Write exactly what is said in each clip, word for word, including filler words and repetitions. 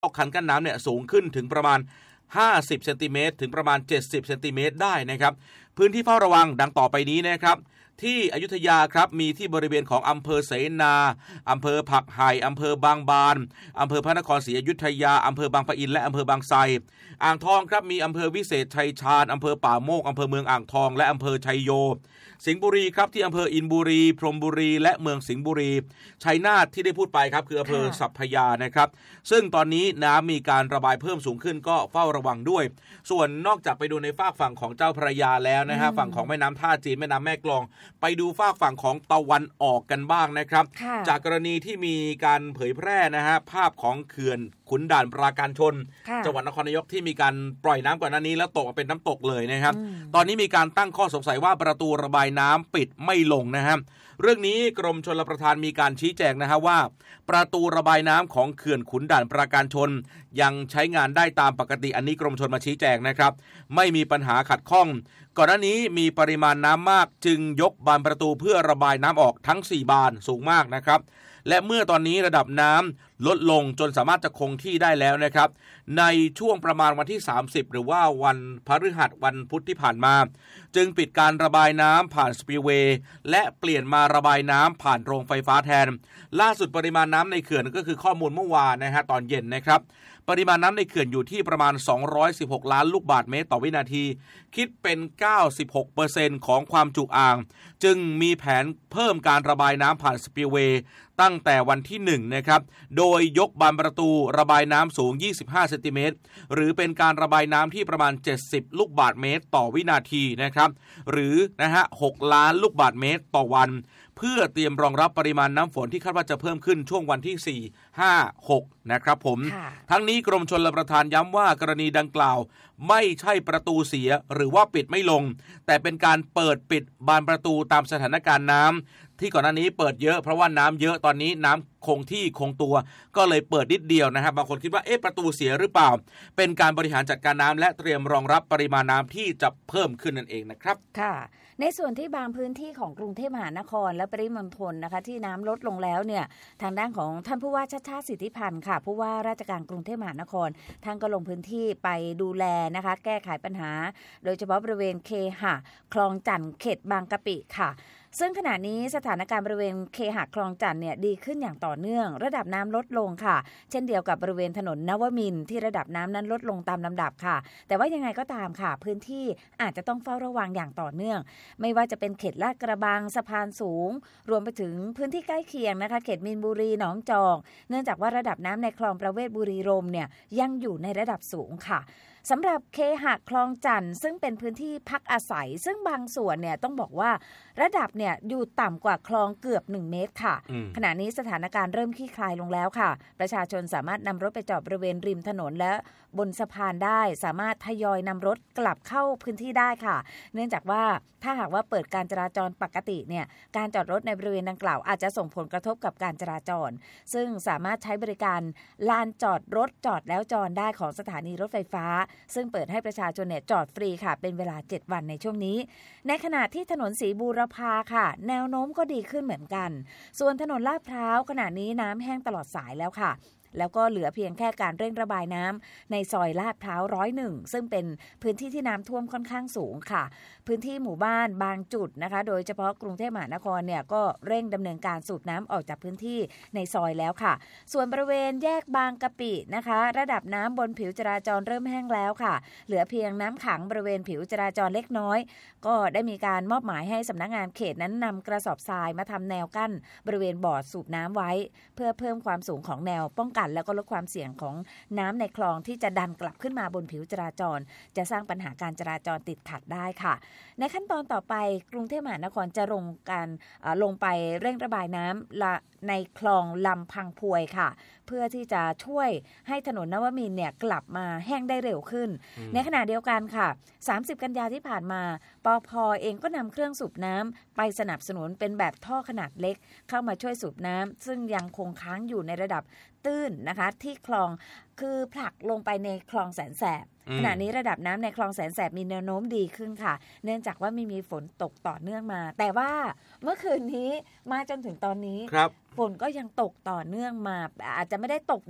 คันกั้นน้ำเนี่ยสูงขึ้นถึงประมาณห้าสิบเซนติเมตรถึงประมาณเจ็ดสิบเซนติเมตรได้นะครับพื้นที่เฝ้าระวังดังต่อไปนี้นะครับที่อยุธยาครับมีที่บริเวณของอำเภอเสนาอำเภอผักไห่อำเภอบางบานอำเภอพระนครศรีอยุธยาอำเภอบางปะอินและอำเภอบางไทรอ่างทองครับมีอำเภอวิเศษชัยชาญอำเภอป่าโมกอำเภอเมืองอ่างทองและอำเภอชัยโยสิงห์บุรีครับที่อำเภออินบุรีพรหมบุรีและเมืองสิงห์บุรีชัยนาทที่ได้พูดไปครับคืออำเภอสัพพยานะครับซึ่งตอนนี้น้ำมีการระบายเพิ่มสูงขึ้นก็เฝ้าระวังด้วยส่วนนอกจากไปดูในฝากฝั่งของเจ้าพระยาแล้วนะฮะฝั่งของแม่น้ำท่าจีนแม่น้ำแม่กลองไปดูฝากฝั่งของตะวันออกกันบ้างนะครับจากกรณีที่มีการเผยแพร่นะฮะภาพของเขื่อนขุนด่านปราการชนจังหวัดนครนายกที่มีการปล่อยน้ำก่อนหน้านี้แล้วตกมาเป็นน้ำตกเลยนะครับตอนนี้มีการตั้งข้อสงสัยว่าประตูระบายน้ำปิดไม่ลงนะครับเรื่องนี้กรมชลประทานมีการชี้แจงนะฮะว่าประตูระบายน้ำของเขื่อนขุนด่านปราการชนยังใช้งานได้ตามปกติอันนี้กรมชลมาชี้แจงนะครับไม่มีปัญหาขัดข้องก่อนหน้านี้มีปริมาณน้ำมากจึงยกบานประตูเพื่อระบายน้ำออกทั้งสี่บานสูงมากนะครับและเมื่อตอนนี้ระดับน้ำลดลงจนสามารถจะคงที่ได้แล้วนะครับในช่วงประมาณวันที่สามสิบหรือว่าวันพฤหัสวันพุธที่ผ่านมาจึงปิดการระบายน้ำผ่านสปิลเวย์และเปลี่ยนมาระบายน้ำผ่านโรงไฟฟ้าแทนล่าสุดปริมาณน้ำในเขื่อนก็คือข้อมูลเมื่อวานนะฮะตอนเย็นนะครับปริมาณน้ำในเขื่อนอยู่ที่ประมาณสองร้อยสิบหกล้านลูกบาศก์เมตรต่อวินาทีคิดเป็น เก้าสิบหกเปอร์เซ็นต์ ของความจุอ่างจึงมีแผนเพิ่มการระบายน้ำผ่านสปิลเวย์ตั้งแต่วันที่หนึ่งนะครับโดยยกบานประตูระบายน้ำสูงยี่สิบห้าเซนติเมตรหรือเป็นการระบายน้ำที่ประมาณเจ็ดสิบลูกบาศก์เมตรต่อวินาทีนะครับหรือนะฮะหกล้านลูกบาศก์เมตรต่อวันเพื่อเตรียมรองรับปริมาณน้ำฝนที่คาดว่าจะเพิ่มขึ้นช่วงวันที่สี่ ห้า หกนะครับผมทั้งนี้กรมชลประทานย้ำว่ากรณีดังกล่าวไม่ใช่ประตูเสียหรือว่าปิดไม่ลงแต่เป็นการเปิดปิดบานประตูตามสถานการณ์น้ำที่ก่อนหน้านี้เปิดเยอะเพราะว่าน้ำเยอะตอนนี้น้ำคงที่คงตัวก็เลยเปิดนิดเดียวนะครับบางคนคิดว่าเอ๊ะประตูเสียหรือเปล่าเป็นการบริหารจัดการน้ำและเตรียมรองรับปริมาณน้ำที่จะเพิ่มขึ้นนั่นเองนะครับค่ะในส่วนที่บางพื้นที่ของกรุงเทพมหานครและปริมณฑลนะคะที่น้ำลดลงแล้วเนี่ยทางด้านของท่านผู้ว่าชาติชาติสิทธิพันธ์ค่ะผู้ว่าราชการกรุงเทพมหานครท่านก็ลงพื้นที่ไปดูแลนะคะแก้ไขปัญหาโดยเฉพาะบริเวณเคหะคลองจันทน์เขตบางกะปิค่ะซึ่งขณะนี้สถานการณ์บริเวณเคหะคลองจันทน์เนี่ยดีขึ้นอย่างต่อเนื่องระดับน้ำลดลงค่ะเช่นเดียวกับบริเวณถนนนวมินทร์ที่ระดับน้ำนั้นลดลงตามลำดับค่ะแต่ว่ายังไงก็ตามค่ะพื้นที่อาจจะต้องเฝ้าระวังอย่างต่อเนื่องไม่ว่าจะเป็นเขตลาดกระบังสะพานสูงรวมไปถึงพื้นที่ใกล้เคียงนะคะเขตมีนบุรีหนองจอกเนื่องจากว่าระดับน้ำในคลองประเวศบุรีรมย์เนี่ยยังอยู่ในระดับสูงค่ะสำหรับเคหะคลองจันทน์ซึ่งเป็นพื้นที่พักอาศัยซึ่งบางส่วนเนี่ยต้องบอกว่าระดับเนี่ยอยู่ต่ำกว่าคลองเกือบหนึ่งเมตรค่ะขณะนี้สถานการณ์เริ่มคลี่คลายลงแล้วค่ะประชาชนสามารถนำรถไปจอดบริเวณริมถนนและบนสะพานได้สามารถทยอยนำรถกลับเข้าพื้นที่ได้ค่ะเนื่องจากว่าถ้าหากว่าเปิดการจราจรปกติเนี่ยการจอดรถในบริเวณดังกล่าวอาจจะส่งผลกระทบกับการจราจรซึ่งสามารถใช้บริการลานจอดรถจอดแล้วจอดได้ของสถานีรถไฟฟ้าซึ่งเปิดให้ประชาชนเนี่ยจอดฟรีค่ะเป็นเวลาเจ็ดวันในช่วงนี้ในขณะที่ถนนศรีบูรพาค่ะแนวโน้มก็ดีขึ้นเหมือนกันส่วนถนนลาดพร้าวขณะนี้น้ำแห้งตลอดสายแล้วค่ะแล้วก็เหลือเพียงแค่การเร่งระบายน้ำในซอยลาดพร้าวร้อยหนึ่งซึ่งเป็นพื้นที่ที่น้ำท่วมค่อนข้างสูงค่ะพื้นที่หมู่บ้านบางจุดนะคะโดยเฉพาะกรุงเทพมหานครเนี่ยก็เร่งดำเนินการสูบน้ำออกจากพื้นที่ในซอยแล้วค่ะส่วนบริเวณแยกบางกะปินะคะระดับน้ำบนผิวจราจรเริ่มแห้งแล้วค่ะเหลือเพียงน้ำขังบริเวณผิวจราจรเล็กน้อยก็ได้มีการมอบหมายให้สำนักงานเขตนั้นนำกระสอบทรายมาทำแนวกั้นบริเวณบ่อสูบน้ำไว้เพื่อเพิ่มความสูงของแนวป้องกันแล้วก็ลดความเสี่ยงของน้ำในคลองที่จะดันกลับขึ้นมาบนผิวจราจรจะสร้างปัญหาการจราจรติดขัดได้ค่ะในขั้นตอนต่อไปกรุงเทพมหานครจะลงการลงไปเร่งระบายน้ำในคลองลำพังพวยค่ะเพื่อที่จะช่วยให้ถนนนวมินทร์เนี่ยกลับมาแห้งได้เร็วขึ้นในขณะเดียวกันค่ะสามสิบกันยาที่ผ่านมาปภ.เองก็นำเครื่องสูบน้ำไปสนับสนุนเป็นแบบท่อขนาดเล็กเข้ามาช่วยสูบน้ำซึ่งยังคงค้างอยู่ในระดับตื้นนะคะที่คลองคือผลักลงไปในคลองแสนแสบขณะนี้ระดับน้ำในคลองแสนแสบมีแนวโน้มดีขึ้นค่ะเนื่องจากว่าไม่มีฝนตกต่อเนื่องมาแต่ว่าเมื่อคืนนี้มาจนถึงตอนนี้ฝนก็ยังตกต่อเนื่องมาอาจจะไม่ได้ตกหนัก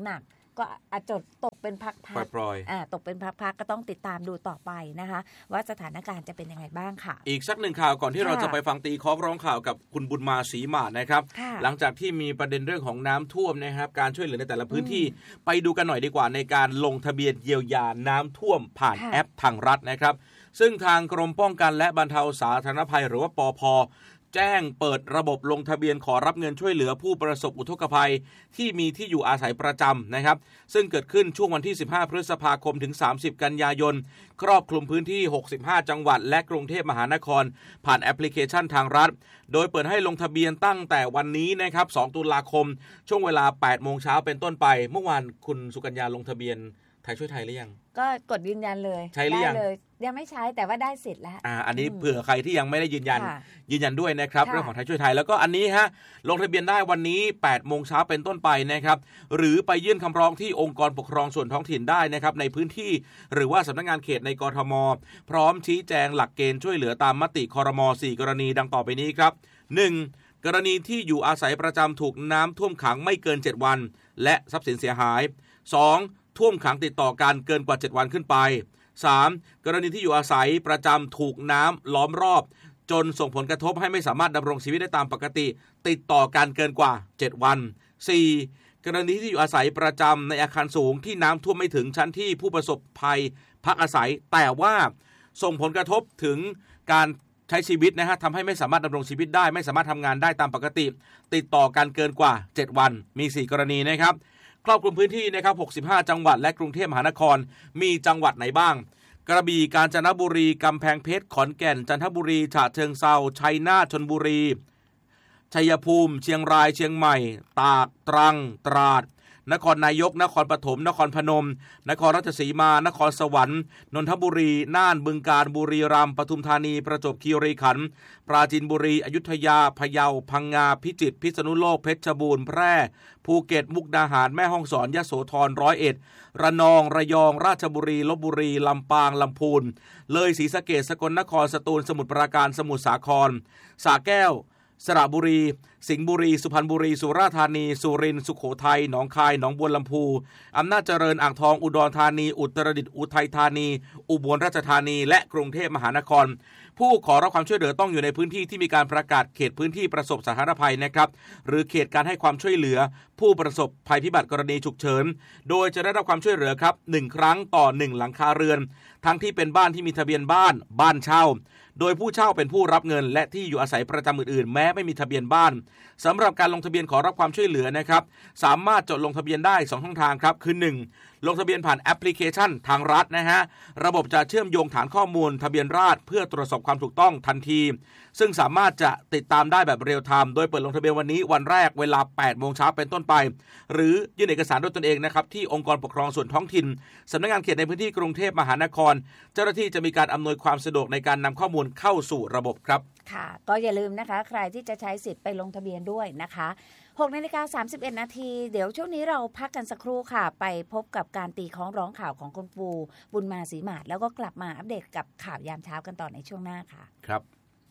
ก็อาจจะตกเป็นพักๆปล่อยๆอ่าตกเป็นพักๆก็ต้องติดตามดูต่อไปนะคะว่าสถานการณ์จะเป็นยังไงบ้างค่ะอีกสักหนึ่งข่าวก่อนที่เราจะไปฟังตีคอกร้องข่าวกับคุณบุญมาศรีหมาดนะครับหลังจากที่มีประเด็นเรื่องของน้ำท่วมนะครับการช่วยเหลือในแต่ละพื้นที่ไปดูกันหน่อยดีกว่าในการลงทะเบียนเยียวยาน้ำท่วมผ่านแอปทางรัฐนะครับซึ่งทางกรมป้องกันและบรรเทาสาธารณภัยหรือว่าปภ.แจ้งเปิดระบบลงทะเบียนขอรับเงินช่วยเหลือผู้ประสบอุทกภัยที่มีที่อยู่อาศัยประจำนะครับซึ่งเกิดขึ้นช่วงวันที่สิบห้าพฤษภาคมถึงสามสิบกันยายนครอบคลุมพื้นที่หกสิบห้าจังหวัดและกรุงเทพมหานครผ่านแอปพลิเคชันทางรัฐโดยเปิดให้ลงทะเบียนตั้งแต่วันนี้นะครับสองตุลาคมช่วงเวลา แปดโมงเช้าเป็นต้นไปเมื่อวานคุณสุกัญญาลงทะเบียนไทยช่วยไทยหรือยังก็กดยืนยันเลยใช้หรือยังเลยยังไม่ใช้แต่ว่าได้สิทธิ์แล้วอ่าอันนี้เผื่อใครที่ยังไม่ได้ยืนยันยืนยันด้วยนะครับเรื่องของไทยช่วยไทยแล้วก็อันนี้ฮะลงทะเบียนได้วันนี้ แปดโมงเช้าเป็นต้นไปนะครับหรือไปยื่นคำร้องที่องค์กรปกครองส่วนท้องถิ่นได้นะครับในพื้นที่หรือว่าสำนักงานเขตในกทมพร้อมชี้แจงหลักเกณฑ์ช่วยเหลือตามมติครม.สี่กรณีดังต่อไปนี้ครับ หนึ่ง กรณีที่อยู่อาศัยประจำถูกน้ำท่วมขังไม่เกินเจ็ดวันและทรัพย์สินเสียหาย สองท่วมขังติดต่อกันเกินกว่าเจ็ดวันขึ้นไป สาม กรณีที่อยู่อาศัยประจำถูกน้ำล้อมรอบจนส่งผลกระทบให้ไม่สามารถดำรงชีวิตได้ตามปกติติดต่อกันเกินกว่าเจ็ดวัน สี่ กรณีที่อยู่อาศัยประจำในอาคารสูงที่น้ำท่วมไม่ถึงชั้นที่ผู้ประสบภัยพักอาศัยแต่ว่าส่งผลกระทบถึงการใช้ชีวิตนะฮะทำให้ไม่สามารถดำรงชีวิตได้ไม่สามารถทำงานได้ตามปกติติดต่อกันเกินกว่าเจ็ดวันมีสี่กรณีนะครับครอบคลุมพื้นที่นะครับหกสิบห้าจังหวัดและกรุงเทพมหานครมีจังหวัดไหนบ้างกระบี่กาญจนบุรีกำแพงเพชรขอนแก่นจันทบุรีฉะเชิงเทราชัยนาทชลบุรีชัยภูมิเชียงรายเชียงใหม่ตากตรังตราดนครนายกนครปฐมนครพนมนครราชสีมานครสวรรค์นนทบุรีน่านบึงกาฬบุรีรัมย์ปทุมธานีประจวบคีรีขันธ์ปราจีนบุรีอยุธยาพะเยาพังงาพิจิตรพิษณุโลกเพชรบูรณ์แพร่ภูเก็ตมุกดาหารแม่ฮ่องสอนยโสธรร้อยเอ็ดระนองระยองราชบุรีลพบุรีลำปางลำพูนเลยศรีสะเกษสกลนครสตูลสมุทรปราการสมุทรสาครสระแก้วสระบุรีสิงห์บุรีสุพรรณบุรีสุราษฎร์ธานีสุรินทร์สุโขทัยหนองคายหนองบัวลำพูอำนาจเจริญอ่างทองอุดรธานีอุตรดิตถ์อุทัยธานีอุบลราชธานีและกรุงเทพมหานครผู้ขอรับความช่วยเหลือต้องอยู่ในพื้นที่ที่มีการประกาศเขตพื้นที่ประสบสาธารณภัยนะครับหรือเขตการให้ความช่วยเหลือผู้ประสบภัยพิบัติกรณีฉุกเฉินโดยจะได้รับความช่วยเหลือครับหนึ่งครั้งต่อหนึ่งหลังคาเรือนทั้งที่เป็นบ้านที่มีทะเบียนบ้านบ้านเช่าโดยผู้เช่าเป็นผู้รับเงินและที่อยู่อาศัยประจำอื่นๆแม้ไม่มีทะเบียนบ้านสำหรับการลงทะเบียนขอรับความช่วยเหลือนะครับสามารถจดลงทะเบียนได้สองช่องทางครับคือหนึ่งลงทะเบียนผ่านแอปพลิเคชันทางรัฐนะฮะระบบจะเชื่อมโยงฐานข้อมูลทะเบียนราษฎรเพื่อตรวจสอบความถูกต้องทันทีซึ่งสามารถจะติดตามได้แบบเรียลไทม์โดยเปิดลงทะเบียนวันนี้วันแรกเวลา แปดโมงเช้าเป็นต้นไปหรือยื่นเอกสารด้วยตนเองนะครับที่องค์กรปกครองส่วนท้องถิ่นสำนักงานเขตในพื้นที่กรุงเทพมหานครเจ้าหน้าที่จะมีการอำนวยความสะดวกในการนำข้อมูลเข้าสู่ระบบครับค่ะก็อย่าลืมนะคะใครที่จะใช้สิทธิ์ไปลงทะเบียนด้วยนะคะหกนาฬิกาสามสิบเอ็ดนาทีเดี๋ยวช่วงนี้เราพักกันสักครู่ค่ะไปพบกับการตีค้องร้องข่าวของคุณปูบุญมาศรีหมาดแล้วก็กลับมาอัปเดตกับข่าวยามเช้ากันต่อในช่วงหน้าค่ะครับ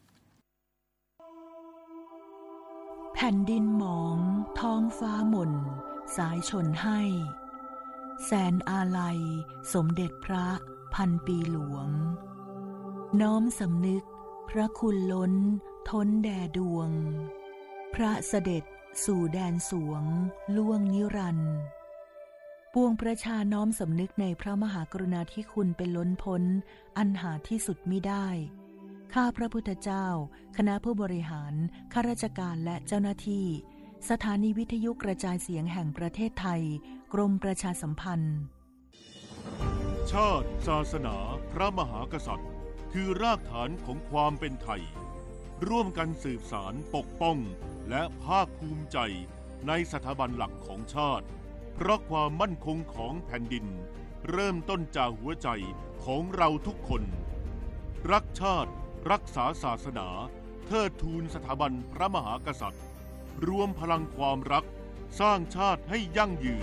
แผ่นดินหมองท้องฟ้าหม่นสายชนให้แสนอาลัยสมเด็จพระพันปีหลวงน้อมสำนึกพระคุณล้นท้นแด่ดวงพระเสด็จสู่แดนสวงล่วงนิรันดร์ปวงประชาน้อมสำนึกในพระมหากรุณาธิคุณเป็นล้นพ้นอันหาที่สุดมิได้ข้าพระพุทธเจ้าคณะผู้บริหารข้าราชการและเจ้าหน้าที่สถานีวิทยุกระจายเสียงแห่งประเทศไทยกรมประชาสัมพันธ์ชาติศาสนาพระมหากษัตริย์คือรากฐานของความเป็นไทยร่วมกันสืบสานปกป้องและภาคภูมิใจในสถาบันหลักของชาติเพราะความมั่นคงของแผ่นดินเริ่มต้นจากหัวใจของเราทุกคนรักชาติรักษาศาสนาเทิดทูนสถาบันพระมหากษัตริย์รวมพลังความรักสร้างชาติให้ยั่งยืน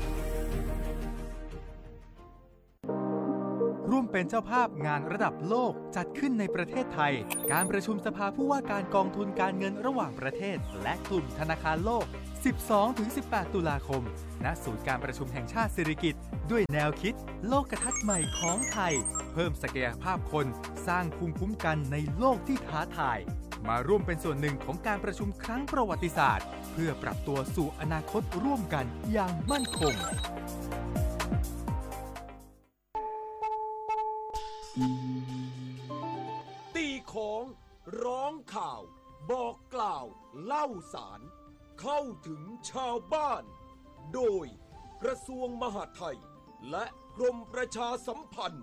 ร่วมเป็นเจ้าภาพงานระดับโลกจัดขึ้นในประเทศไทยการประชุมสภาผู้ว่าการกองทุนการเงินระหว่างประเทศและกลุ่มธนาคารโลกสิบสองถึงสิบแปด ตุลาคม ณ ศูนย์การประชุมแห่งชาติสิริกิติ์ด้วยแนวคิดโลกทัศน์ใหม่ของไทยเพิ่มศักยภาพคนสร้างภูมิคุ้มกันในโลกที่ท้าทายมาร่วมเป็นส่วนหนึ่งของการประชุมครั้งประวัติศาสตร์เพื่อปรับตัวสู่อนาคตร่วมกันอย่างมั่นคงตีของร้องข่าวบอกกล่าวเล่าสารเข้าถึงชาวบ้านโดยกระทรวงมหาดไทยและกรมประชาสัมพันธ์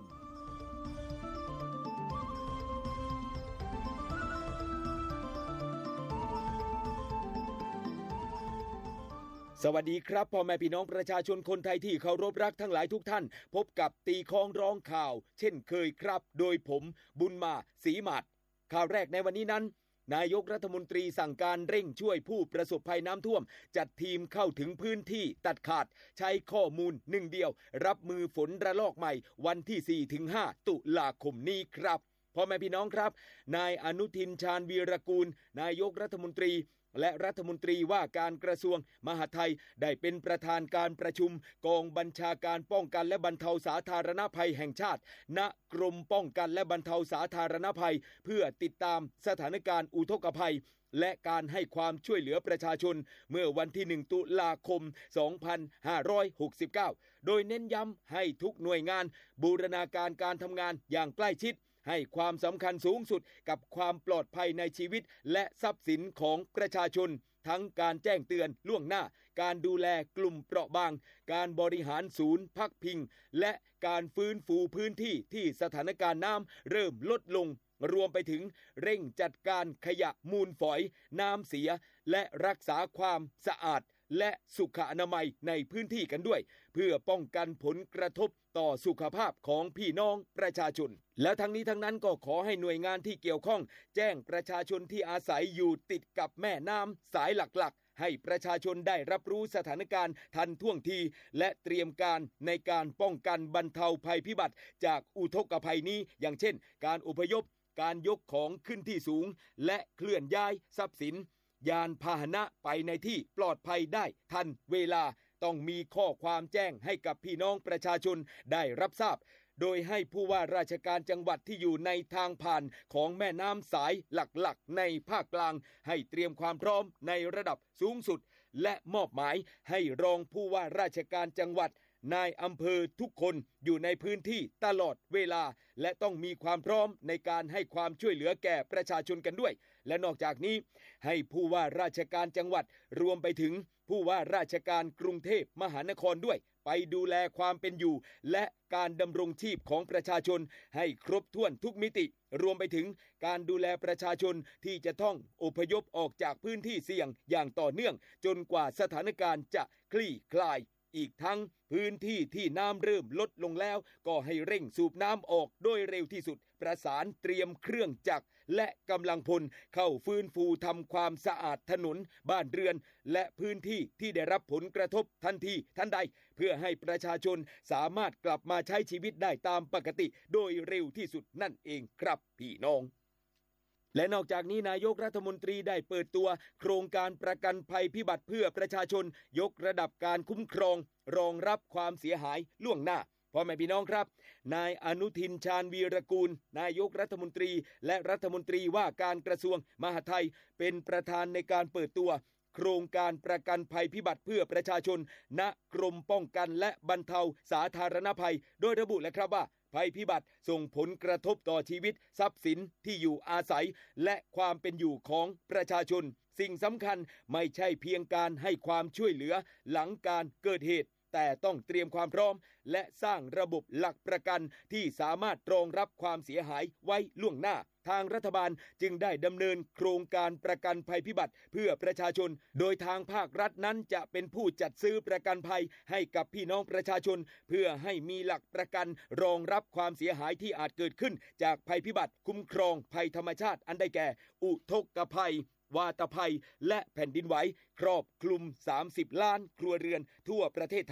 สวัสดีครับพ่อแม่พี่น้องประชาชนคนไทยที่เคารพรักทั้งหลายทุกท่านพบกับตีคล้องร้องข่าวเช่นเคยครับโดยผมบุญมาศรีหมัดข่าวแรกในวันนี้นั้นนายกรัฐมนตรีสั่งการเร่งช่วยผู้ประสบภัยน้ำท่วมจัดทีมเข้าถึงพื้นที่ตัดขาดใช้ข้อมูลหนึ่งเดียวรับมือฝนระลอกใหม่วันที่ สี่ถึงห้า ตุลาคมนี้ครับพ่อแม่พี่น้องครับนายอนุทินชาญวีรกูลนายกรัฐมนตรีและรัฐมนตรีว่าการกระทรวงมหาดไทยได้เป็นประธานการประชุมกองบัญชาการป้องกันและบรรเทาสาธารณภัยแห่งชาติณกรมป้องกันและบรรเทาสาธารณภัยเพื่อติดตามสถานการณ์อุทกภัยและการให้ความช่วยเหลือประชาชนเมื่อวันที่หนึ่งตุลาคมสองพันห้าร้อยหกสิบเก้าโดยเน้นย้ำให้ทุกหน่วยงานบูรณาการการทำงานอย่างใกล้ชิดให้ความสำคัญสูงสุดกับความปลอดภัยในชีวิตและทรัพย์สินของประชาชนทั้งการแจ้งเตือนล่วงหน้าการดูแลกลุ่มเปราะบางการบริหารศูนย์พักพิงและการฟื้นฟูพื้นที่ที่สถานการณ์น้ำเริ่มลดลงรวมไปถึงเร่งจัดการขยะมูลฝอยน้ำเสียและรักษาความสะอาดและสุขอนามัยในพื้นที่กันด้วยเพื่อป้องกันผลกระทบต่อสุขภาพของพี่น้องประชาชนและทั้งนี้ทั้งนั้นก็ขอให้หน่วยงานที่เกี่ยวข้องแจ้งประชาชนที่อาศัยอยู่ติดกับแม่น้ำสายหลักๆให้ประชาชนได้รับรู้สถานการณ์ทันท่วงทีและเตรียมการในการป้องกันบรรเทาภัยพิบัติจากอุทกภัยนี้อย่างเช่นการอพยพการยกของขึ้นที่สูงและเคลื่อนย้ายทรัพย์สินยานพาหนะไปในที่ปลอดภัยได้ทันเวลาต้องมีข้อความแจ้งให้กับพี่น้องประชาชนได้รับทราบโดยให้ผู้ว่าราชการจังหวัดที่อยู่ในทางผ่านของแม่น้ำสายหลักๆในภาคกลางให้เตรียมความพร้อมในระดับสูงสุดและมอบหมายให้รองผู้ว่าราชการจังหวัดนายอำเภอทุกคนอยู่ในพื้นที่ตลอดเวลาและต้องมีความพร้อมในการให้ความช่วยเหลือแก่ประชาชนกันด้วยและนอกจากนี้ให้ผู้ว่าราชการจังหวัดรวมไปถึงผู้ว่าราชการกรุงเทพมหานครด้วยไปดูแลความเป็นอยู่และการดำรงชีพของประชาชนให้ครบถ้วนทุกมิติรวมไปถึงการดูแลประชาชนที่จะต้องอพยพออกจากพื้นที่เสี่ยงอย่างต่อเนื่องจนกว่าสถานการณ์จะคลี่คลายอีกทั้งพื้นที่ที่น้ำเริ่มลดลงแล้วก็ให้เร่งสูบน้ำออกโดยเร็วที่สุดประสานเตรียมเครื่องจักรและกำลังพลเข้าฟื้นฟูทำความสะอาดถนนบ้านเรือนและพื้นที่ที่ได้รับผลกระทบทันทีทันใดเพื่อให้ประชาชนสามารถกลับมาใช้ชีวิตได้ตามปกติโดยเร็วที่สุดนั่นเองครับพี่น้องและนอกจากนี้นายกรัฐมนตรีได้เปิดตัวโครงการประกันภัยพิบัติเพื่อประชาชนยกระดับการคุ้มครองรองรับความเสียหายล่วงหน้าพ่อแม่พี่น้องครับนายอนุทินชาญวีรกูลนายกรัฐมนตรีและรัฐมนตรีว่าการกระทรวงมหาดไทยเป็นประธานในการเปิดตัวโครงการประกันภัยพิบัติเพื่อประชาชนณกรมป้องกันและบรรเทาสาธารณภัยโดยระบุเลยครับว่าภัยพิบัติส่งผลกระทบต่อชีวิตทรัพย์สินที่อยู่อาศัยและความเป็นอยู่ของประชาชนสิ่งสำคัญไม่ใช่เพียงการให้ความช่วยเหลือหลังการเกิดเหตุแต่ต้องเตรียมความพร้อมและสร้างระบบหลักประกันที่สามารถรองรับความเสียหายไว้ล่วงหน้าทางรัฐบาลจึงได้ดำเนินโครงการประกันภัยพิบัติเพื่อประชาชนโดยทางภาครัฐนั้นจะเป็นผู้จัดซื้อประกันภัยให้กับพี่น้องประชาชนเพื่อให้มีหลักประกันรองรับความเสียหายที่อาจเกิดขึ้นจากภัยพิบัติคุ้มครองภัยธรรมชาติอันได้แก่อุทกภัยวาตภัยและแผ่นดินไหวครอบคลุมสามสิบล้านครัวเรือนทั่วประเทศไทย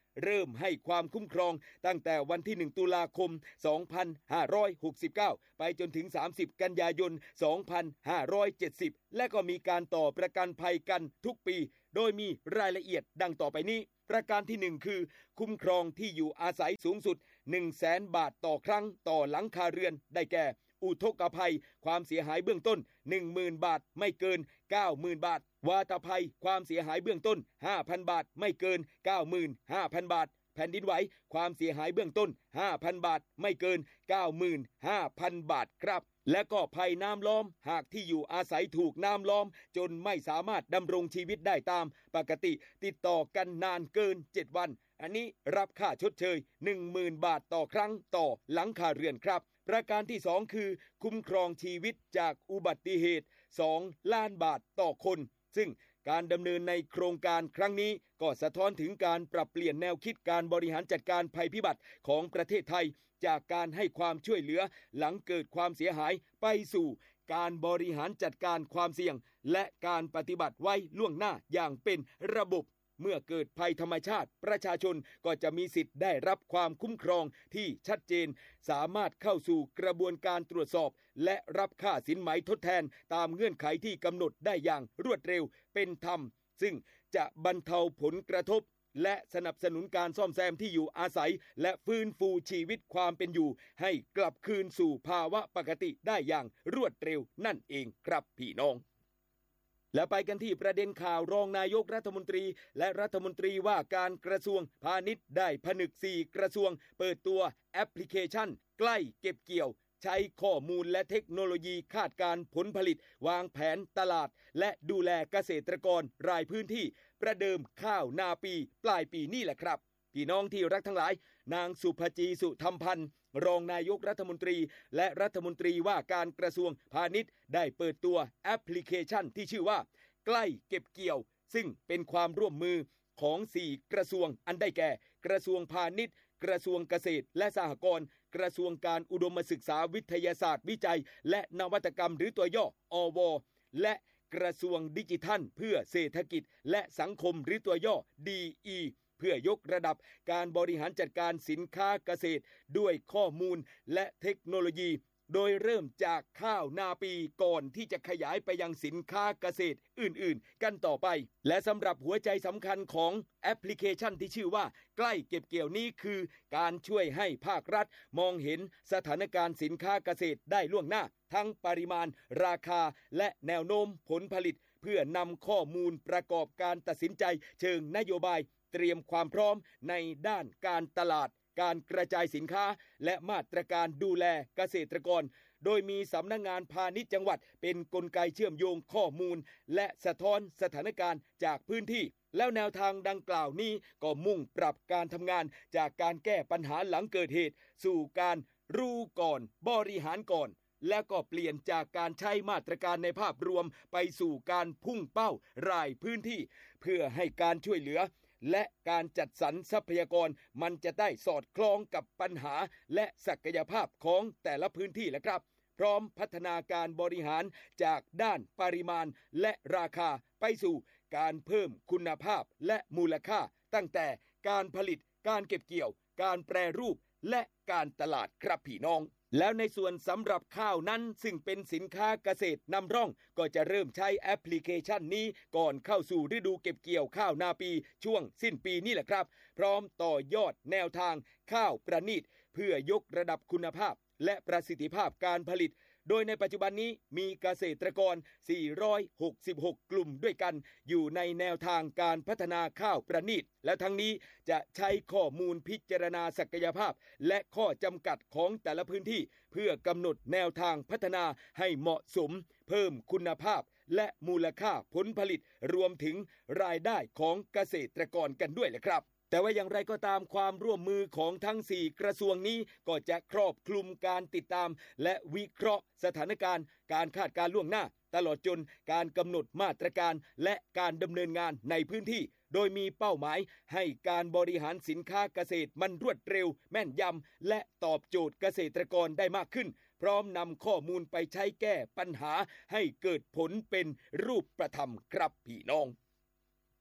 เริ่มให้ความคุ้มครองตั้งแต่วันที่หนึ่งตุลาคมสองพันห้าร้อยหกสิบเก้าไปจนถึงสามสิบกันยายนสองพันห้าร้อยเจ็ดสิบและก็มีการต่อประกันภัยกันทุกปีโดยมีรายละเอียดดังต่อไปนี้ประการที่หนึ่งคือคุ้มครองที่อยู่อาศัยสูงสุด หนึ่งแสน บาทต่อครั้งต่อหลังคาเรือนได้แก่อุทกภัยความเสียหายเบื้องต้น หนึ่งหมื่น บาทไม่เกิน เก้าหมื่น บาทวาตภัยความเสียหายเบื้องต้น ห้าพัน บาทไม่เกิน เก้าหมื่นห้าพัน บาทแผ่นดินไหวความเสียหายเบื้องต้น ห้าพัน บาทไม่เกิน เก้าหมื่นห้าพัน บาทครับและก็ภัยน้ำล้อมหากที่อยู่อาศัยถูกน้ำล้อมจนไม่สามารถดำรงชีวิตได้ตามปกติติดต่อกันนานเกินเจ็ดวันอันนี้รับค่าชดเชย หนึ่งหมื่น บาทต่อครั้งต่อหลังคาเรือนครับประการที่สองคือคุ้มครองชีวิตจากอุบัติเหตุสองล้านบาทต่อคนซึ่งการดำเนินในโครงการครั้งนี้ก็สะท้อนถึงการปรับเปลี่ยนแนวคิดการบริหารจัดการภัยพิบัติของประเทศไทยจากการให้ความช่วยเหลือหลังเกิดความเสียหายไปสู่การบริหารจัดการความเสี่ยงและการปฏิบัติไว้ล่วงหน้าอย่างเป็นระบบเมื่อเกิดภัยธรรมชาติประชาชนก็จะมีสิทธิ์ได้รับความคุ้มครองที่ชัดเจนสามารถเข้าสู่กระบวนการตรวจสอบและรับค่าสินไหมทดแทนตามเงื่อนไขที่กำหนดได้อย่างรวดเร็วเป็นธรรมซึ่งจะบรรเทาผลกระทบและสนับสนุนการซ่อมแซมที่อยู่อาศัยและฟื้นฟูชีวิตความเป็นอยู่ให้กลับคืนสู่ภาวะปกติได้อย่างรวดเร็วนั่นเองครับพี่น้องและไปกันที่ประเด็นข่าวรองนายกรัฐมนตรีและรัฐมนตรีว่าการกระทรวงพาณิชย์ได้ผนึกสี่กระทรวงเปิดตัวแอปพลิเคชันใกล้เก็บเกี่ยวใช้ข้อมูลและเทคโนโลยีคาดการผลผลิตวางแผนตลาดและดูแลเกษตรกรรายพื้นที่ประเดิมข้าวนาปีปลายปีนี่แหละครับพี่น้องที่รักทั้งหลายนางสุภจีสุธรรมพันธ์รองนายกรัฐมนตรีและรัฐมนตรีว่าการกระทรวงพาณิชย์ได้เปิดตัวแอปพลิเคชันที่ชื่อว่าใกล้เก็บเกี่ยวซึ่งเป็นความร่วมมือของสี่กระทรวงอันได้แก่กระทรวงพาณิชย์กระทรวงเกษตรและสหกรณ์กระทรวงการอุดมศึกษาวิทยาศาสตร์วิจัยและนวัตกรรมหรือตัวย่ออวและกระทรวงดิจิทัลเพื่อเศรษฐกิจและสังคมหรือตัวย่อ ดี อี เพื่อยกระดับการบริหารจัดการสินค้าเกษตรด้วยข้อมูลและเทคโนโลยีโดยเริ่มจากข้าวนาปีก่อนที่จะขยายไปยังสินค้าเกษตรอื่นๆกันต่อไปและสำหรับหัวใจสำคัญของแอปพลิเคชันที่ชื่อว่าใกล้เก็บเกี่ยวนี้คือการช่วยให้ภาครัฐมองเห็นสถานการณ์สินค้าเกษตรได้ล่วงหน้าทั้งปริมาณราคาและแนวโน้มผลผลิตเพื่อนำข้อมูลประกอบการตัดสินใจเชิงนโยบายเตรียมความพร้อมในด้านการตลาดการกระจายสินค้าและมาตรการดูแลเกษตรกรโดยมีสำนักงานพาณิชย์จังหวัดเป็นกลไกเชื่อมโยงข้อมูลและสะท้อนสถานการณ์จากพื้นที่แล้วแนวทางดังกล่าวนี้ก็มุ่งปรับการทำงานจากการแก้ปัญหาหลังเกิดเหตุสู่การรู้ก่อนบริหารก่อนและก็เปลี่ยนจากการใช้มาตรการในภาพรวมไปสู่การพุ่งเป้ารายพื้นที่เพื่อให้การช่วยเหลือและการจัดสรรทรัพยากรมันจะได้สอดคล้องกับปัญหาและศักยภาพของแต่ละพื้นที่แหละครับพร้อมพัฒนาการบริหารจากด้านปริมาณและราคาไปสู่การเพิ่มคุณภาพและมูลค่าตั้งแต่การผลิตการเก็บเกี่ยวการแปรรูปและการตลาดครับพี่น้องแล้วในส่วนสำหรับข้าวนั้นซึ่งเป็นสินค้าเกษตรนำร่องก็จะเริ่มใช้แอปพลิเคชันนี้ก่อนเข้าสู่ฤดูเก็บเกี่ยวข้าวนาปีช่วงสิ้นปีนี่แหละครับพร้อมต่อยอดแนวทางข้าวประณีตเพื่อยกระดับคุณภาพและประสิทธิภาพการผลิตโดยในปัจจุบันนี้มีเกษตรกรสี่ร้อยหกสิบหกกลุ่มด้วยกันอยู่ในแนวทางการพัฒนาข้าวประณีตและทั้งนี้จะใช้ข้อมูลพิจารณาศักยภาพและข้อจำกัดของแต่ละพื้นที่เพื่อกำหนดแนวทางพัฒนาให้เหมาะสมเพิ่มคุณภาพและมูลค่าผลผลิตรวมถึงรายได้ของเกษตรกรกันด้วยแหละครับแต่ว่าอย่างไรก็ตามความร่วมมือของทั้งสี่กระทรวงนี้ก็จะครอบคลุมการติดตามและวิเคราะห์สถานการณ์การคาดการณ์ล่วงหน้าตลอดจนการกำหนดมาตรการและการดำเนินงานในพื้นที่โดยมีเป้าหมายให้การบริหารสินค้าเกษตรมันรวดเร็วแม่นยำและตอบโจทย์เกษตรกรได้มากขึ้นพร้อมนำข้อมูลไปใช้แก้ปัญหาให้เกิดผลเป็นรูปธรรมครับพี่น้อง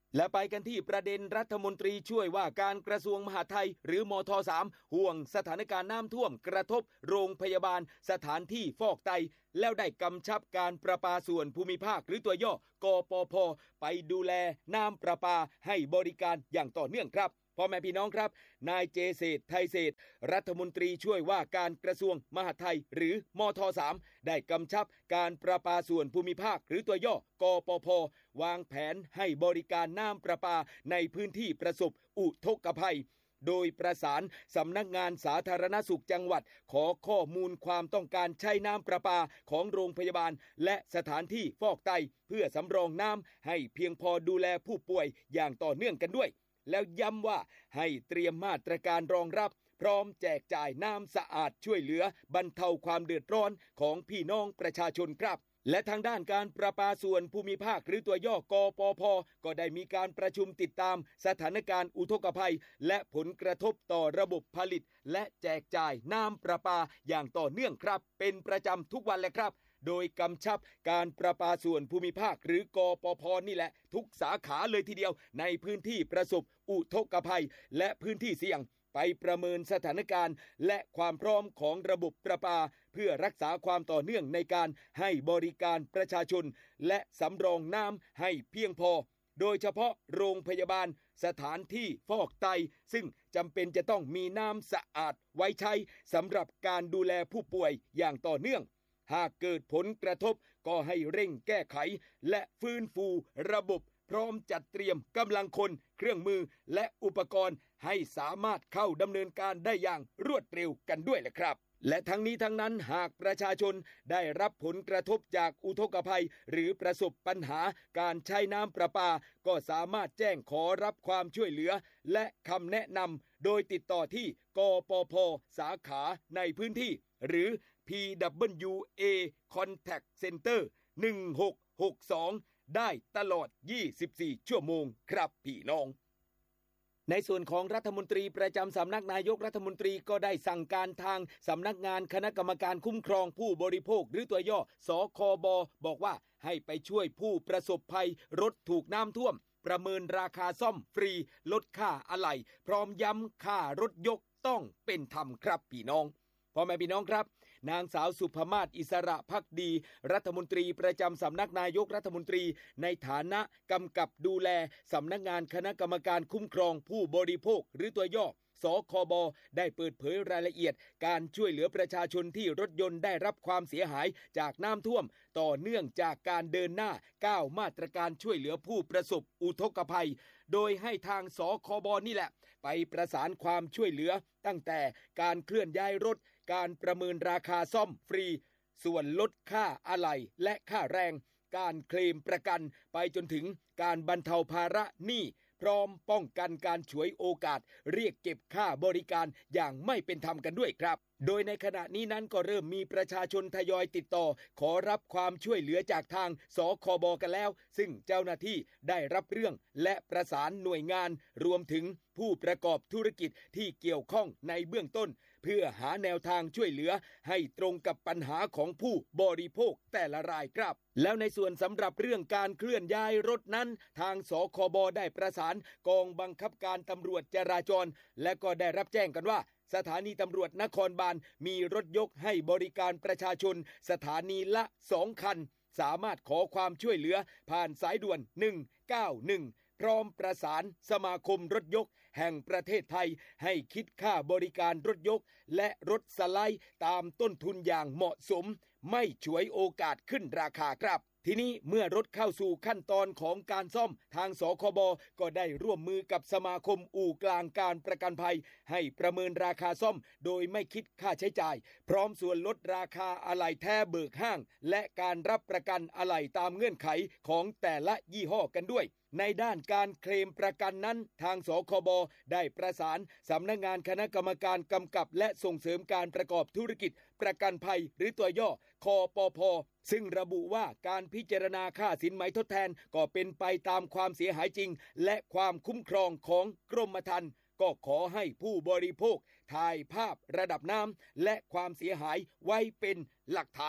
และไปกันที่ประเด็นรัฐมนตรีช่วยว่าการกระทรวงมหาดไทยหรือมท.สาม ห่วงสถานการณ์น้ำท่วมกระทบโรงพยาบาลสถานที่ฟอกไตแล้วได้กำชับการประปาส่วนภูมิภาคหรือตัวย่อกปพ.ไปดูแลน้ำประปาให้บริการอย่างต่อเนื่องครับพ่อแม่พี่น้องครับนายเจเศรษฐ์ไทยเศรษฐ์รัฐมนตรีช่วยว่าการกระทรวงมหาดไทยหรือมท.สาม ได้กำชับการประปาส่วนภูมิภาคหรือตัวย่อกปพ.วางแผนให้บริการน้ำประปาในพื้นที่ประสบอุทกภัยโดยประสานสำนักงานสาธารณสุขจังหวัดขอข้อมูลความต้องการใช้น้ำประปาของโรงพยาบาลและสถานที่ฟอกไตเพื่อสำรองน้ำให้เพียงพอดูแลผู้ป่วยอย่างต่อเนื่องกันด้วยแล้วย้ำว่าให้เตรียมมาตรการรองรับพร้อมแจกจ่ายน้ำสะอาดช่วยเหลือบรรเทาความเดือดร้อนของพี่น้องประชาชนครับและทางด้านการประปาส่วนภูมิภาคหรือตัวย่อกปพ.ก็ได้มีการประชุมติดตามสถานการณ์อุทกภัยและผลกระทบต่อระบบผลิตและแจกจ่ายน้ำประปาอย่างต่อเนื่องครับเป็นประจำทุกวันเลยครับโดยกำชับการประปาส่วนภูมิภาคหรือกปพ.นี่แหละทุกสาขาเลยทีเดียวในพื้นที่ประสบอุทกภัยและพื้นที่เสี่ยงไปประเมินสถานการณ์และความพร้อมของระบบประปาเพื่อรักษาความต่อเนื่องในการให้บริการประชาชนและสำรองน้ำให้เพียงพอโดยเฉพาะโรงพยาบาลสถานที่ฟอกไตซึ่งจำเป็นจะต้องมีน้ำสะอาดไว้ใช้สำหรับการดูแลผู้ป่วยอย่างต่อเนื่องหากเกิดผลกระทบก็ให้เร่งแก้ไขและฟื้นฟูระบบพร้อมจัดเตรียมกำลังคนเครื่องมือและอุปกรณ์ให้สามารถเข้าดำเนินการได้อย่างรวดเร็วกันด้วยแหละครับและทั้งนี้ทั้งนั้นหากประชาชนได้รับผลกระทบจากอุทกภัยหรือประสบปัญหาการใช้น้ำประปาก็สามารถแจ้งขอรับความช่วยเหลือและคำแนะนำโดยติดต่อที่กปพ.สาขาในพื้นที่หรือ พี ดับเบิลยู เอ Contact Center หนึ่งหกหกสองได้ตลอดยี่สิบสี่ชั่วโมงครับพี่น้องในส่วนของรัฐมนตรีประจำสำนักนายกรัฐมนตรีก็ได้สั่งการทางสำนักงานคณะกรรมการคุ้มครองผู้บริโภคหรือตัวย่อสคบบอกว่าให้ไปช่วยผู้ประสบภัยรถถูกน้ำท่วมประเมินราคาซ่อมฟรีลดค่าอะไหล่พร้อมย้ำค่ารถยกต้องเป็นธรรมครับพี่น้องพ่อแม่พี่น้องครับนางสาวสุภมาศอิสระภักดีรัฐมนตรีประจำสำนักนายกรัฐมนตรีในฐานะกำกับดูแลสำนักงานคณะกรรมการคุ้มครองผู้บริโภคหรือตัวย่อสคบได้เปิดเผยรายละเอียดการช่วยเหลือประชาชนที่รถยนต์ได้รับความเสียหายจากน้ำท่วมต่อเนื่องจากการเดินหน้าก้าวมาตรการช่วยเหลือผู้ประสบอุทกภัยโดยให้ทางสคบนี่แหละไปประสานความช่วยเหลือตั้งแต่การเคลื่อนย้ายรถการประเมินราคาซ่อมฟรีส่วนลดค่าอะไหล่และค่าแรงการเคลมประกันไปจนถึงการบรรเทาภาระหนี้พร้อมป้องกันการฉวยโอกาสเรียกเก็บค่าบริการอย่างไม่เป็นธรรมกันด้วยครับโดยในขณะนี้นั้นก็เริ่มมีประชาชนทยอยติดต่อขอรับความช่วยเหลือจากทางสคบกันแล้วซึ่งเจ้าหน้าที่ได้รับเรื่องและประสานหน่วยงานรวมถึงผู้ประกอบธุรกิจที่เกี่ยวข้องในเบื้องต้นเพื่อหาแนวทางช่วยเหลือให้ตรงกับปัญหาของผู้บริโภคแต่ละรายครับแล้วในส่วนสำหรับเรื่องการเคลื่อนย้ายรถนั้นทางสคบได้ประสานกองบังคับการตำรวจจราจรและก็ได้รับแจ้งกันว่าสถานีตำรวจนครบาลมีรถยกให้บริการประชาชนสถานีละสองคันสามารถขอความช่วยเหลือผ่านสายด่วนหนึ่งเก้าหนึ่งพร้อมประสานสมาคมรถยกแห่งประเทศไทยให้คิดค่าบริการรถยกและรถสไลด์ตามต้นทุนอย่างเหมาะสมไม่ฉวยโอกาสขึ้นราคาครับทีนี้เมื่อรถเข้าสู่ขั้นตอนของการซ่อมทางสคบก็ได้ร่วมมือกับสมาคมอู่กลางการประกันภัยให้ประเมินราคาซ่อมโดยไม่คิดค่าใช้จ่ายพร้อมส่วนลดราคาอะไหล่แท้เบิกห้างและการรับประกันอะไหล่ตามเงื่อนไขของแต่ละยี่ห้อกันด้วยในด้านการเคลมประกันนั้นทางสคบได้ประสานสำนักงานคณะกรรมการกำกับและส่งเสริมการประกอบธุรกิจประกันภัยหรือตัวย่อคปพซึ่งระบุว่าการพิจารณาค่าสินไหมทดแทนก็เป็นไปตามความเสียหายจริงและความคุ้มครองของกรมธรรม์ก็ขอให้ผู้บริโภคถ่ายภาพระดับน้ำและความเสียหายไว้เป็นหลักฐาน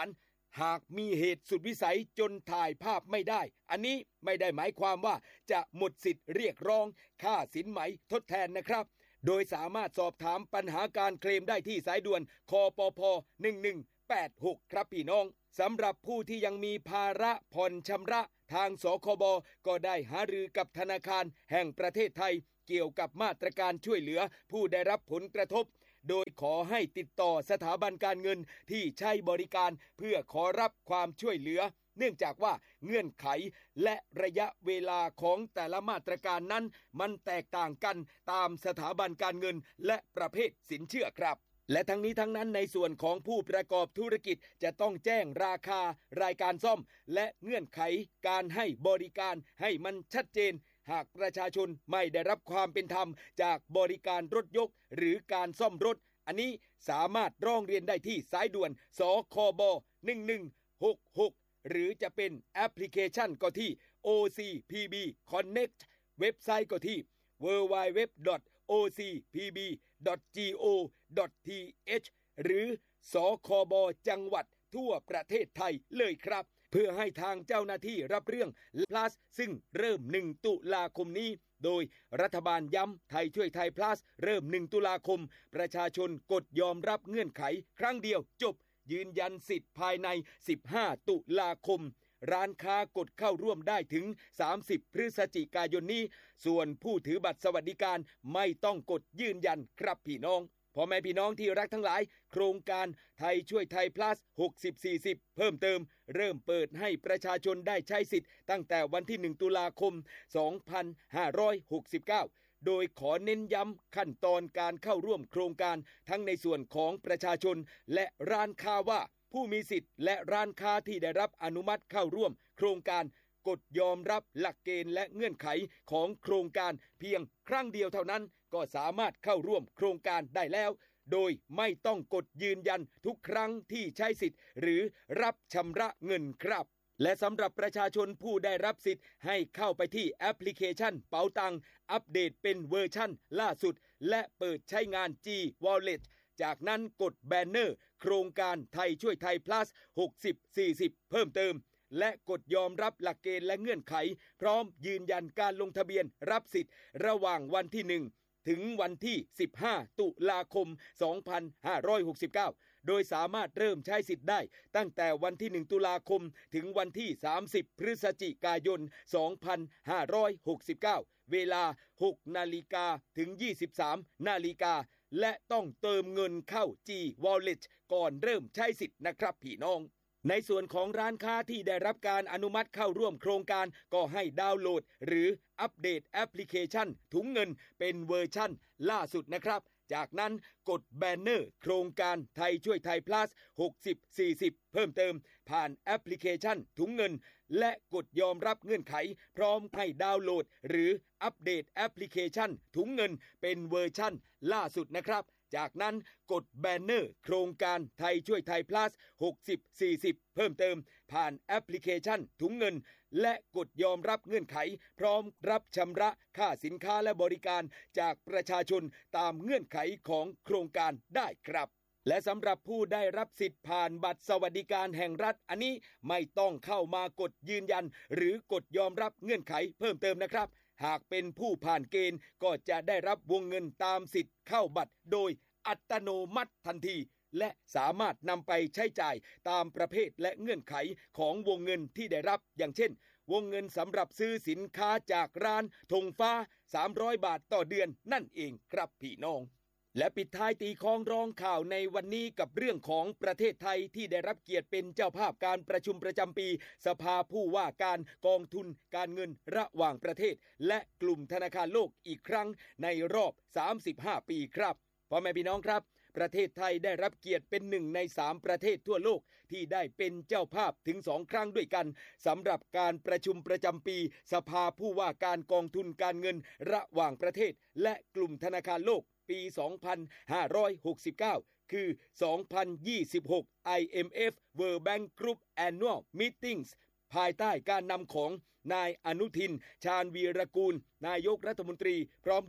หากมีเหตุสุดวิสัยจนถ่ายภาพไม่ได้อันนี้ไม่ได้หมายความว่าจะหมดสิทธิ์เรียกร้องค่าสินไหมทดแทนนะครับโดยสามารถสอบถามปัญหาการเคลมได้ที่สายด่วนคปพหนึ่งหนึ่งแปดหกครับพี่น้องสำหรับผู้ที่ยังมีภาระผ่อนชำระทางสคบก็ได้หารือกับธนาคารแห่งประเทศไทยเกี่ยวกับมาตรการช่วยเหลือผู้ได้รับผลกระทบโดยขอให้ติดต่อสถาบันการเงินที่ใช้บริการเพื่อขอรับความช่วยเหลือเนื่องจากว่าเงื่อนไขและระยะเวลาของแต่ละมาตรการนั้นมันแตกต่างกันตามสถาบันการเงินและประเภทสินเชื่อครับและทั้งนี้ทั้งนั้นในส่วนของผู้ประกอบธุรกิจจะต้องแจ้งราคารายการซ่อมและเงื่อนไขการให้บริการให้มันชัดเจนหากประชาชนไม่ได้รับความเป็นธรรมจากบริการรถยกหรือการซ่อมรถอันนี้สามารถร้องเรียนได้ที่สายด่วนสคบหนึ่งหนึ่งหกหกหรือจะเป็นแอปพลิเคชันก็ที่ โอ ซี พี บี Connect เว็บไซต์ก็ที่ ดับเบิลยู ดับเบิลยู ดับเบิลยู ดอท โอ ซี พี บี ดอท จี โอ ดอท ที เอช หรือสคบจังหวัดทั่วประเทศไทยเลยครับเพื่อให้ทางเจ้าหน้าที่รับเรื่อง plus ซึ่งเริ่มหนึ่งตุลาคมนี้โดยรัฐบาลย้ำไทยช่วยไทย plus เริ่มหนึ่งตุลาคมประชาชนกดยอมรับเงื่อนไขครั้งเดียวจบยืนยันสิทธิ์ภายในสิบห้าตุลาคมร้านค้ากดเข้าร่วมได้ถึงสามสิบพฤศจิกายนนี้ส่วนผู้ถือบัตรสวัสดิการไม่ต้องกดยืนยันครับพี่น้องพ่อแม่พี่น้องที่รักทั้งหลายโครงการไทยช่วยไทย plus หกสิบ สี่สิบเพิ่มเติมเริ่มเปิดให้ประชาชนได้ใช้สิทธิ์ตั้งแต่วันที่หนึ่งตุลาคมสองพันห้าร้อยหกสิบเก้าโดยขอเน้นย้ำขั้นตอนการเข้าร่วมโครงการทั้งในส่วนของประชาชนและร้านค้าว่าผู้มีสิทธิ์และร้านค้าที่ได้รับอนุมัติเข้าร่วมโครงการกดยอมรับหลักเกณฑ์และเงื่อนไขของโครงการเพียงครั้งเดียวเท่านั้นก็สามารถเข้าร่วมโครงการได้แล้วโดยไม่ต้องกดยืนยันทุกครั้งที่ใช้สิทธิ์หรือรับชำระเงินครับและสำหรับประชาชนผู้ได้รับสิทธิ์ให้เข้าไปที่แอปพลิเคชันเป๋าตังอัปเดตเป็นเวอร์ชั่นล่าสุดและเปิดใช้งาน G Wallet จากนั้นกดแบนเนอร์โครงการไทยช่วยไทย plus หกสิบ สี่สิบเพิ่มเติมและกดยอมรับหลักเกณฑ์และเงื่อนไขพร้อมยืนยันการลงทะเบียนรับสิทธิ์ระหว่างวันที่หนึ่งถึงวันที่สิบห้าตุลาคมสองพันห้าร้อยหกสิบเก้าโดยสามารถเริ่มใช้สิทธิ์ได้ตั้งแต่วันที่หนึ่งตุลาคมถึงวันที่สามสิบพฤศจิกายนสองพันห้าร้อยหกสิบเก้าเวลา หกนาฬิกาถึง ยี่สิบสามนาฬิกาและต้องเติมเงินเข้า G Wallet ก่อนเริ่มใช้สิทธิ์นะครับพี่น้องในส่วนของร้านค้าที่ได้รับการอนุมัติเข้าร่วมโครงการก็ให้ดาวน์โหลดหรืออัปเดตแอปพลิเคชันถุงเงินเป็นเวอร์ชั่นล่าสุดนะครับจากนั้นกดแบนเนอร์โครงการไทยช่วยไทย plus หกสิบ สี่สิบเพิ่มเติมผ่านแอปพลิเคชันถุงเงินและกดยอมรับเงื่อนไขพร้อมให้ดาวน์โหลดหรืออัปเดตแอปพลิเคชันถุงเงินเป็นเวอร์ชั่นล่าสุดนะครับจากนั้นกดแบนเนอร์โครงการไทยช่วยไทย plus หกสิบ สี่สิบเพิ่มเติมผ่านแอปพลิเคชันถุงเงินและกดยอมรับเงื่อนไขพร้อมรับชำระค่าสินค้าและบริการจากประชาชนตามเงื่อนไขของโครงการได้ครับและสำหรับผู้ได้รับสิทธิ์ผ่านบัตรสวัสดิการแห่งรัฐอันนี้ไม่ต้องเข้ามากดยืนยันหรือกดยอมรับเงื่อนไขเพิ่มเติมนะครับหากเป็นผู้ผ่านเกณฑ์ก็จะได้รับวงเงินตามสิทธิ์เข้าบัตรโดยอัตโนมัติทันทีและสามารถนำไปใช้จ่ายตามประเภทและเงื่อนไขของวงเงินที่ได้รับอย่างเช่นวงเงินสำหรับซื้อสินค้าจากร้านธงฟ้าสามร้อยบาทต่อเดือนนั่นเองครับพี่น้องและปิดท้ายตีคล้องร้องข่าวในวันนี้กับเรื่องของประเทศไทยที่ได้รับเกียรติเป็นเจ้าภาพการประชุมประจำปีสภาผู้ว่าการกองทุนการเงินระหว่างประเทศและกลุ่มธนาคารโลกอีกครั้งในรอบสามสิบห้าปีครับพ่อแม่พี่น้องครับประเทศไทยได้รับเกียรติเป็นหนึ่งในสามประเทศทั่วโลกที่ได้เป็นเจ้าภาพถึงสองครั้งด้วยกันสำหรับการประชุมประจำปีสภาผู้ว่าการกองทุนการเงินระหว่างประเทศและกลุ่มธนาคารโลกปี สองพันห้าร้อยหกสิบเก้า คือ สองพันยี่สิบหก ไอ เอ็ม เอฟ World Bank Group Annual Meetings ภายใต้การนำของนายอนุทินชาญวีรกูลนายกรัฐมนตรีพร้อมด้วย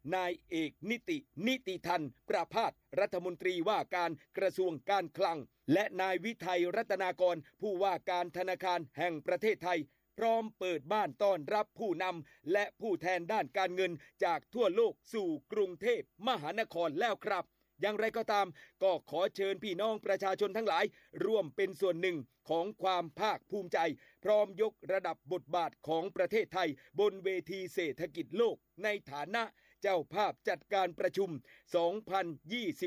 นายเอกนิตินิติทันประภาสรัฐมนตรีว่าการกระทรวงการคลังและนายวิทัยรัตนากรผู้ว่าการธนาคารแห่งประเทศไทยพร้อมเปิดบ้านต้อนรับผู้นำและผู้แทนด้านการเงินจากทั่วโลกสู่กรุงเทพมหานครแล้วครับอย่างไรก็ตามก็ขอเชิญพี่น้องประชาชนทั้งหลายร่วมเป็นส่วนหนึ่งของความภาคภูมิใจพร้อมยกระดับบทบาทของประเทศไทยบนเวทีเศรษฐกิจโลกในฐานะเจ้าภาพจัดการประชุมสองพันยี่สิบ